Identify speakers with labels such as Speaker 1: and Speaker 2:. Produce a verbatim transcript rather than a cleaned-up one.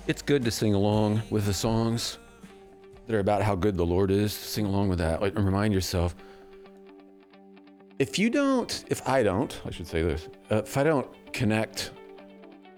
Speaker 1: it's good to sing along with the songs that are about how good the Lord is. Sing along with that. Like, and remind yourself, if you don't, if I don't, I should say this, uh, if I don't connect